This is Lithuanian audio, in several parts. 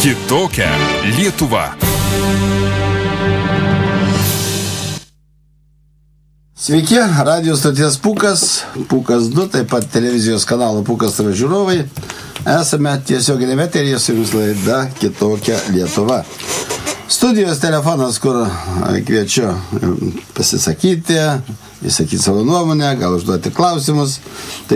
Kitokia Lietuva. Sveiki, radio stoties Pūkas 2, taip pat televizijos kanalo Pūkas TV žiūrovai. Esame tiesioginėme eteryje su jums laida Kitokia Lietuva. Studijos telefonas, kur kviečiu pasisakyti, įsakyti savo nuomonę, gal užduoti klausimus. Tai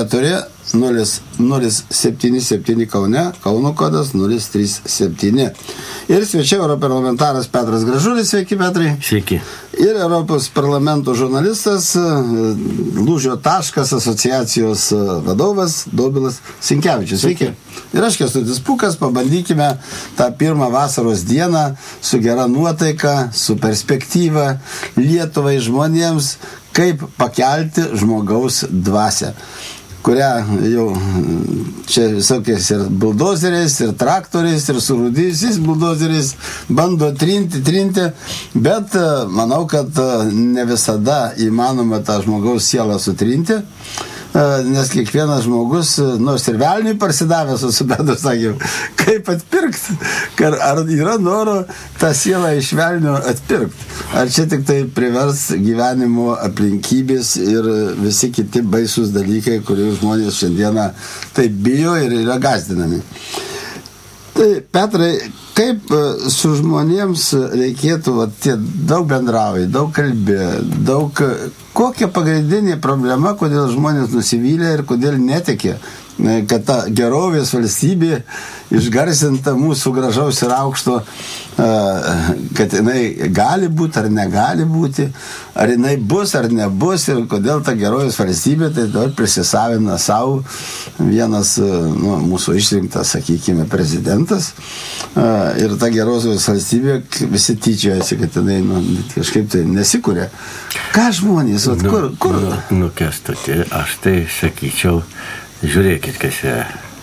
34-077 Kaune, Kauno kodas 037. Ir svečiai europarlamentaras Petras Gražulis. Sveiki, Petrai. Sveiki. Ir Europos parlamento žurnalistas, Lūžio taškas asociacijos vadovas Dobilas Sinkevičius. Sveiki. Ir aš Kęstutis Pūkas, pabandykime tą pirmą vasaros dieną su gera nuotaika, su perspektyva Lietuvai žmonėms, kaip pakelti žmogaus dvasią, kurią jau čia visokiais ir buldozeriais, ir traktoriais, ir surūdysiais buldozeriais bando trinti, bet manau, kad ne visada įmanoma tą žmogaus sielą sutrinti, nes kiekvienas žmogus, nors ir velniui parsidavęs, su bedu sakiau, kaip atpirkti, ar yra noro tą sielą iš velnio atpirkti, ar čia tik tai privers gyvenimo aplinkybės ir visi kiti baisus dalykai, kurių žmonės šiandieną taip bijo ir yra gąsdinami. Tai, Petrai, kaip su žmonėms reikėtų, daug bendrauji, daug kalbė, kokia pagrindinė problema, kodėl žmonės nusivylė ir kodėl netikė, kad ta gerovės valstybė išgarsinta mūsų gražaus ir aukšto, kad jinai gali būti ar negali būti, ar jinai bus ar nebus, ir kodėl ta gerovės valstybė tai dabar prisisavina savo vienas mūsų išrinktas, sakykime, prezidentas, ir ta gerovės valstybė visi tyčiojasi, kad jinai kažkaip tai nesikuria. Ką žmonės, kur? Kęstuti, aš tai sakyčiau, žiūrėkit, kas yra.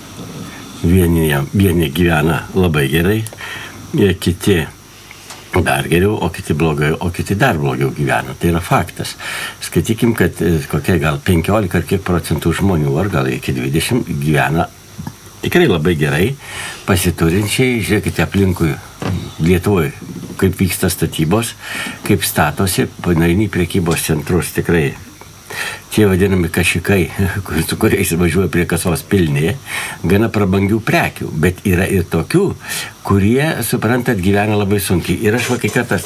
Vieni gyvena labai gerai, kiti dar geriau, o kiti blogai, o kiti dar blogiau gyvena. Tai yra faktas. Skaitykim, kad kokie gal 15 ar kiek procentų žmonių, ar gal iki 20 gyvena tikrai labai gerai, pasiturinčiai. Žiūrėkite aplinkui Lietuvoje, kaip vyksta statybos, kaip statosi, panaini prekybos centrus tikrai. Tie vadinami kašikai, su kuriais važiuoja prie kasos pilni, gana prabangių prekių, bet yra ir tokių, kurie, suprantat, gyvena labai sunkiai. Ir aš kai kartas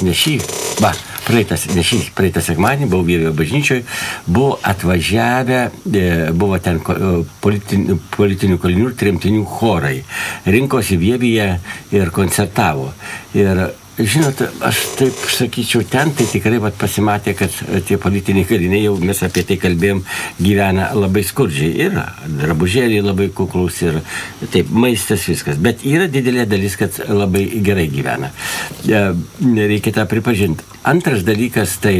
praeitą sekmadienį buvau Vievio bažnyčioje, buvo atvažiavę, buvo ten politinių kalinių ir tremtinių chorai, rinkosi Vievyje ir koncertavo. Ir žinot, aš taip sakyčiau, ten tai tikrai pasimatė, kad tie politiniai kaliniai, jau mes apie tai kalbėjom, gyvena labai skurdžiai. Ir drabužėliai labai kuklus, ir taip, maistas, viskas. Bet yra didelė dalis, kad labai gerai gyvena. Reikia tą pripažinti. Antras dalykas tai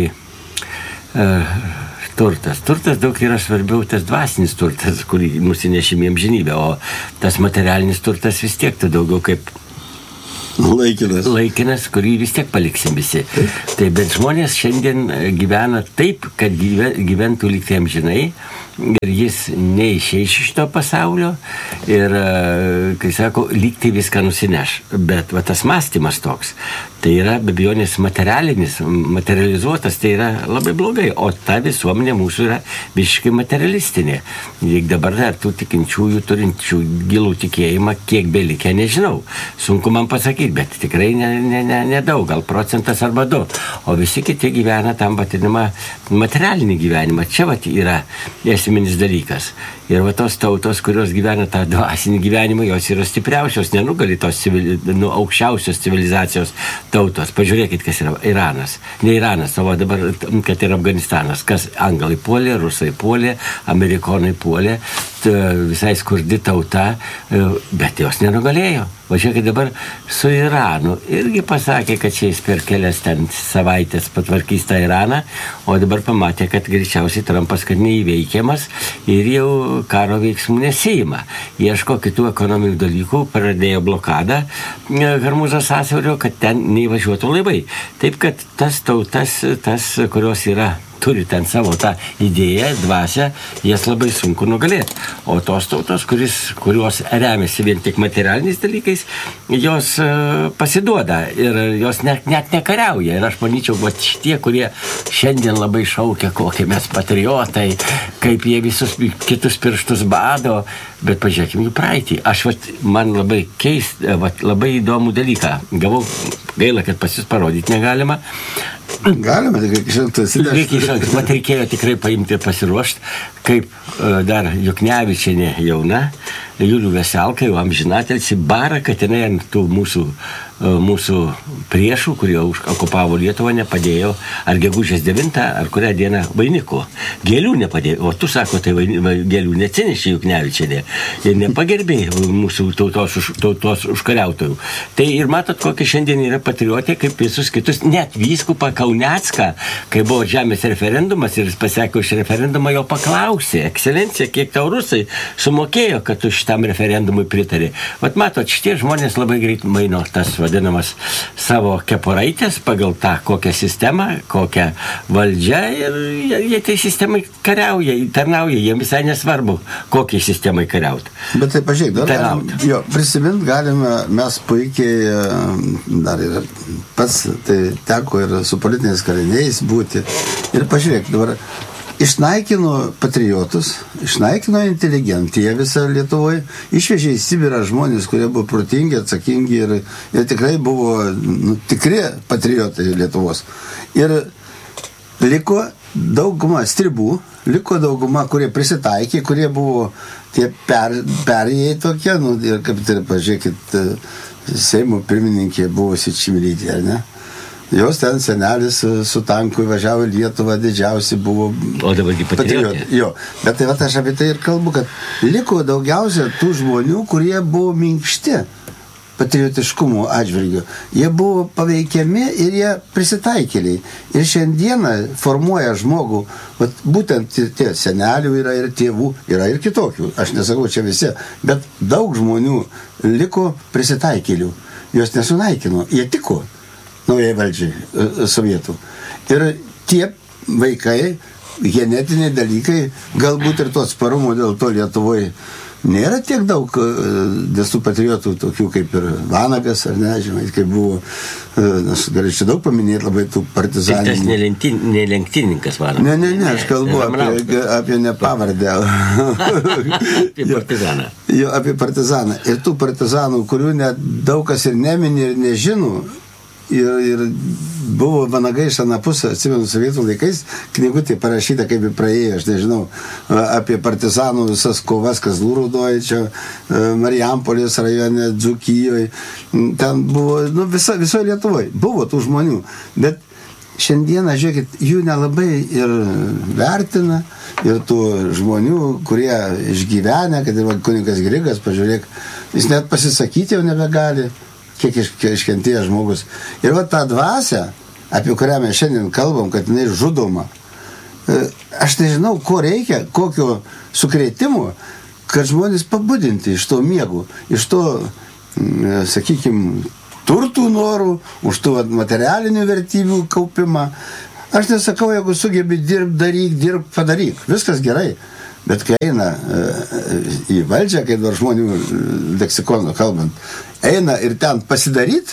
turtas. Turtas daug yra svarbiau tas dvasinis turtas, kurį nusinešime amžinybę, o tas materialinis turtas vis tiek tai daugiau kaip Laikinas, kurį vis tiek paliksim visi. Tai bet žmonės šiandien gyvena taip, kad gyventų liktai amžinai, ir jis neišeis iš šito pasaulio, ir, kai sako, liktai viską nusineš. Bet tas mąstymas toks, tai yra be abejonės materializuotas, tai yra labai blogai, o ta visuomenė mūsų yra visiškai materialistinė. Juk dabar tų tikinčiųjų, turinčių gilų tikėjimą, kiek belikę, nežinau. Sunku man pasakyti, bet tikrai nedaug, gal procentas arba 2. O visi kiti gyvena tam vadinamą materialinį gyvenimą. Čia yra esminis dalykas. Ir tos tautos, kurios gyvena tą dvasinį gyvenimą, jos yra stipriausios, nenugali tos aukščiausios civilizacijos tautos. Pažiūrėkit, kas yra Iranas. Ne Iranas, o dabar, kad yra Afganistanas. Kas anglai puolė, rusai puolė, amerikonai puolė, visai skurdi tauta, bet jos nenugalėjo. O žiūrėkit, dabar su Iranu irgi pasakė, kad šiais per kelias ten savaitės patvarkys tą Iraną, o dabar pamatė, kad greičiausiai Trumpas, kad neįveikiamas ir jau karo veiksmų nesiima. Ieško kitų ekonominių dalykų, pradėjo blokadą Hormūzo sąsiaurio, kad ten neįvažiuotų laivai. Taip, kad tas tautas, kurios yra turi ten savo tą idėją, dvasią, jas labai sunku nugalėti. O tos tautos, kurios remiasi vien tik materialiniais dalykais, jos pasiduoda ir jos net nekariauja. Ir aš manyčiau, šitie, kurie šiandien labai šaukia, kokie mes patriotai, kaip jie visus kitus pirštus bado, bet pažiūrėkime jų praeitį. Man labai labai įdomų dalyką gavau, gaila, kad pas jūs parodyti negalima. Galima, tik reikia išanksto. Mat reikėjo tikrai paimti ir pasiruošti, kaip dar Juknevičienė jauna, Julių Veselka, jau amžinatelis, bara, kad jinai ant tų mūsų priešų, kurie okupavo Lietuvą, nepadėjo ar gegužės 9, ar kurią dieną vainiko. Gėlių nepadėjo. O tu sako, tai gėlių neatsinešė Juknevičienė. Ir nepagerbė mūsų tautos užkariautojų. Tai ir matot, kokia šiandien yra patriotė, kaip visus kitus, net vyskupą Kaunecką, kai buvo žemės referendumas ir jis pasakė už referendumą, jo paklausė, ekscelencija, kiek tau rusai sumokėjo, kad tu šitam referendumui pritarė. Vat matot, šitie žmonės labai greit maino tas vadinamas savo keporaitės pagal tą, kokią sistemą, kokią valdžią ir jie tai sistemai kariauja, tarnauja, jiems visai nesvarbu, kokiai sistemai kariauti. Bet tai pažiūrėk, prisimint galime, mes puikiai dar ir pats tai teko ir su politiniais kaliniais būti. Ir pažiūrėk, dabar išnaikino patriotus, išnaikino inteligentiją visą Lietuvoje, išvežė į Sibirą žmonės, kurie buvo protingi, atsakingi ir tikrai buvo tikri patriotai Lietuvos. Ir liko dauguma stribų, liko dauguma, kurie prisitaikė, kurie buvo tie perėjai tokie, ir kaip tai pažiūrėkit, Seimo pirmininkė buvo Čmilytė, ar ne? Jos ten senelis su tanku važiavo į Lietuvą, didžiausi buvo patriotai. Jo, bet tai aš apie tai ir kalbu, kad liko daugiausia tų žmonių, kurie buvo minkšti patriotiškumo atžvilgiu. Jie buvo paveikiami ir jie prisitaikėliai. Ir šiandieną formuoja žmogų, būtent tie senelių yra ir tėvų, yra ir kitokių. Aš nesakau čia visi, bet daug žmonių liko prisitaikėlių. Jos nesunaikino, jie tiko naujai valdžiai sovietų. Ir tie vaikai, genetiniai dalykai, galbūt ir to atsparumo dėl to Lietuvoje nėra tiek daug destų patriotų, tokių kaip ir Vanagas, ar ne, žinai, kaip buvo, aš galėčiau daug paminėti labai tų partizanų. Tik tas nelenktynininkas Vanagas. Ne, aš kalbu apie nepavardę. Apie partizaną. Jo, apie partizaną. Ir tų partizanų, kurių net daug kas ir nemini ir nežino, ir buvo Vanagai iš anapus, atsimenu, sovietų laikais, knygutė parašyta, kaip ir praėjo, aš nežinau, apie partizanų visas kovas Kazlų Rūdoje, čia Marijampolės rajone, Dzūkijoje, ten buvo, visoje Lietuvoje, buvo tų žmonių, bet šiandieną, žiūrėkit, jų nelabai ir vertina, ir tų žmonių, kurie išgyvenę, kad ir kunigas Grigas, pažiūrėk, jis net pasisakyti jau nebegali, kiek iškentėjęs žmogus. Ir tą dvasią, apie kurią mes šiandien kalbam, kad jinai žudoma, aš nežinau, ko reikia, kokio sukrėtimo, kad žmonės pabudinti iš to miegų, iš to, sakykime, turtų norų, už tų materialinių vertybių kaupimą. Aš nesakau, jeigu sugebi dirbk, padaryk, viskas gerai. Bet kai eina į valdžią, kai dar žmonių leksikono kalbant, eina ir ten pasidaryt,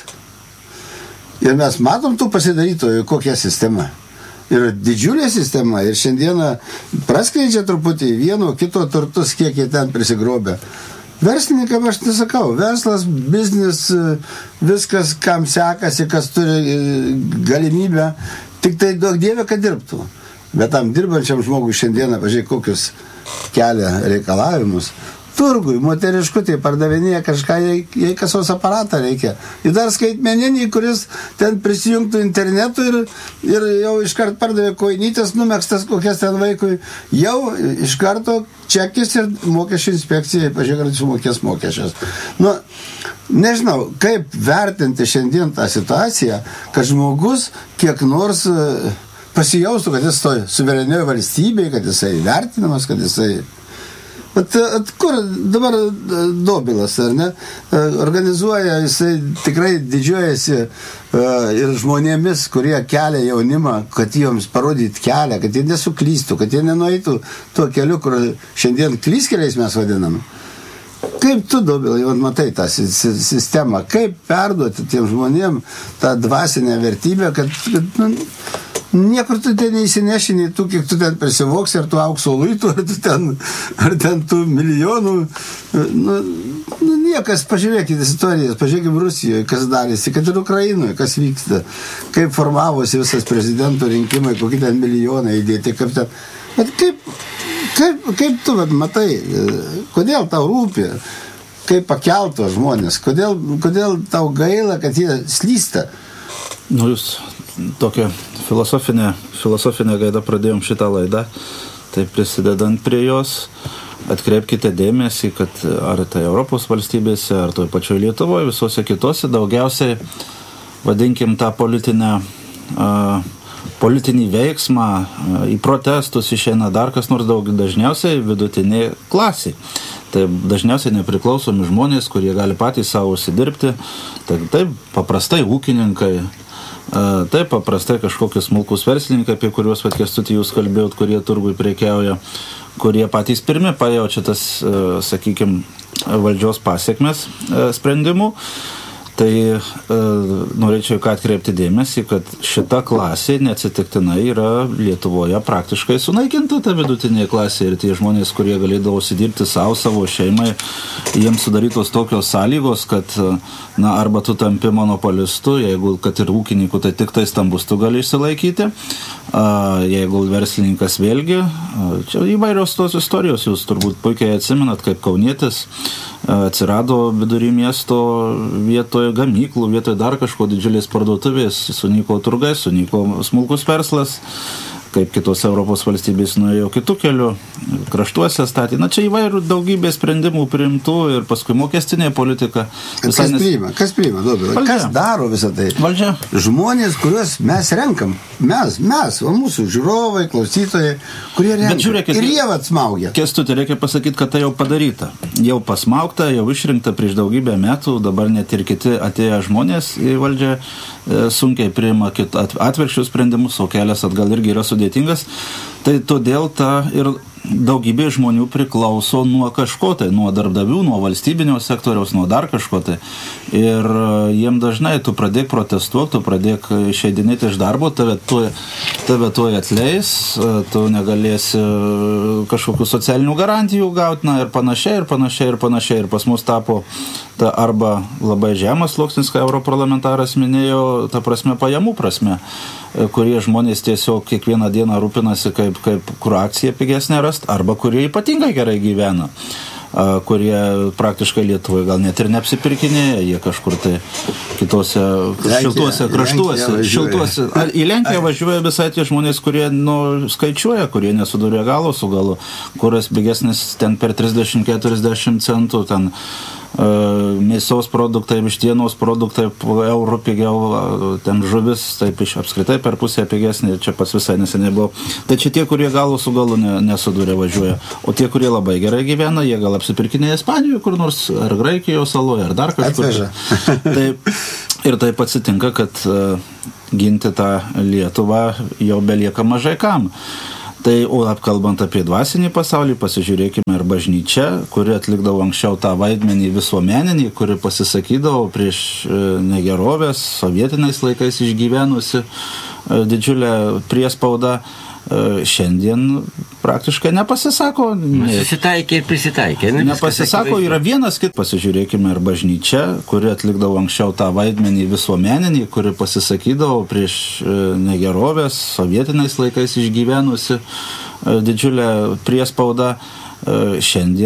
ir mes matom tų pasidarytojų, kokia sistema. Ir didžiulė sistema, ir šiandieną praskleidžia truputį vieno kito turtus, kiek jie ten prisigrobė. Verslininkam aš nesakau, verslas, biznis, viskas, kam sekasi, kas turi galimybę, tik tai duok Dieve, kad dirbtų. Bet tam dirbančiam žmogui šiandieną, pažiūrėk, kokius kelia reikalavimus. Turgui, moteriškutė, pardavinėja kažką, jai kasos aparatą reikia. Ir dar skaitmeninį, kuris ten prisijungtų internetu ir jau iškart pardavė koinytės, numekstas kokias ten vaikui. Jau iš karto čekis ir mokesčių inspekcijai, pažiūrėk, ar sumokės mokesčius. Nežinau, kaip vertinti šiandien tą situaciją, kad žmogus kiek nors pasijaustų, kad jis toj suverenioje valstybėje, kad jisai vertinamas, kad jisai Kur dabar Dobilas, ar ne? Organizuoja, jisai tikrai didžiuojasi ir žmonėmis, kurie kelia jaunimą, kad joms parodyti kelią, kad jie nesuklystų, kad jie nenueitų tuo keliu, kur šiandien klystkeliais mes vadiname. Kaip tu, Dobilai, matai tą sistemą, kaip perduoti tiem žmonėm tą dvasinę vertybę, kad niekur tu ten neįsinešini tų, kiek tu ten prisivoksi, ar tu aukso luitų, ar ten tų milijonų. Niekas, pažiūrėkite istorijas, pažiūrėkime Rusijoje, kas darėsi, kad ir Ukrainoje, kas vyksta, kaip formavosi visas prezidento rinkimai, kokie ten milijonai įdėti, kaip ten. Bet kaip tu matai, kodėl tau rūpi, kaip pakeltos žmonės, kodėl tau gaila, kad jie slysta? Jūs tokią filosofinę gaidą pradėjom šitą laidą, tai prisidedant prie jos, atkreipkite dėmesį, kad ar tai Europos valstybėse, ar toj pačioj Lietuvoje, visose kitose, daugiausiai, vadinkim, tą politinį veiksmą, į protestus išeina dar kas nors dažniausiai vidutinė klasė. Tai dažniausiai nepriklausomi žmonės, kurie gali patys savo užsidirbti, tai paprastai ūkininkai, tai paprastai kažkokie smulkus verslininkai, apie kuriuos Kęstuti jūs kalbėjot, kurie turgui prekiauja, kurie patys pirmi pajaučia tas, sakykime, valdžios pasiekmes sprendimų. Tai norėčiau atkreipti dėmesį, kad šita klasė neatsitiktinai yra Lietuvoje praktiškai sunaikinta, ta vidutinė klasė, ir tie žmonės, kurie galėdavo užsidirbti savo šeimai, jiems sudarytos tokios sąlygos, kad arba tu tampi monopolistu, jeigu kad ir ūkininkų, tai tik tai stambus tu gali išsilaikyti, jeigu verslininkas vėlgi, čia įvairios tos istorijos, jūs turbūt puikiai atsimenat, kaip kaunietis atsirado vidury miesto vietoje gamyklų, vietoje dar kažko didžiulės parduotuvės, sunyko turgai, sunyko smulkus verslas, kaip kitos Europos valstybės nuėjo kitų kelių, kraštuose statė. Čia įvairių daugybė sprendimų priimtų ir paskui mokestinė politika. Kas priima, Dobilai? Kas daro visą tai? Valdžia. Žmonės, kuriuos mes renkam. Mes, o mūsų žiūrovai, klausytojai, kurie renkam. Žiūrėkit, ir jie atsmaugia. Kęstuti, reikia pasakyti, kad tai jau padaryta. Jau pasmaugta, jau išrinkta prieš daugybę metų, dabar net ir kiti atėję žmonės į valdžią sunkiai priima atvirkščius sprendimus, o kelias atgal irgi yra sudėtingas. Tai todėl ir daugybė žmonių priklauso nuo kažko, tai nuo darbdavių, nuo valstybinio sektoriaus, nuo dar kažko. Tai. Ir jiem dažnai tu pradėk protestuoti, tu pradėk išeidinėti iš darbo, tave tuoj atleis, tu negalėsi kažkokių socialinių garantijų gauti, ir panašiai. Ir pas mus tapo arba labai žemas sluoksnis, ką europarlamentaras minėjo, ta prasme, pajamų prasme, kurie žmonės tiesiog kiekvieną dieną rūpinasi, kaip kur akciją pigesnė rast, arba kurie ypatingai gerai gyvena, kurie praktiškai Lietuvoje gal net ir neapsipirkinėja, jie kažkur tai kitose šiltuose kraštuose. Į Lenkiją važiuoja visai tie žmonės, kurie skaičiuoja, kurie nesuduria galo su galu, kuras pigesnis ten per 30-40 centų, ten mėsos produktai, vištienos produktai eurų pigiau, ten žuvis, taip apskritai per pusę pigesnė, čia pas visai neseniai buvo. Tai čia tie, kurie galų su galu nesuduria važiuoja, o tie, kurie labai gerai gyvena, jie gal apsipirkinėja Ispanijoje kur nors, ar Graikijos saloje, ar dar kažkur. Ir taip atsitinka, kad ginti tą Lietuvą jau belieka mažai kam. Tai, o apkalbant apie dvasinį pasaulį, pasižiūrėkime ir bažnyčią, kuri atlikdavo anksčiau tą vaidmenį visuomeninį, kuri pasisakydavo prieš negerovės, sovietiniais laikais išgyvenusi didžiulę priespaudą, šiandien praktiškai nepasisako. Susitaikė ir prisitaikė. Nepasisako, yra vienas kit. Pasižiūrėkime ir bažnyčią, kuri atlikdavo anksčiau tą vaidmenį visuomeninį, kuri pasisakydavo prieš negerovės, sovietiniais laikais išgyvenusi didžiulę priespaudą, šiandien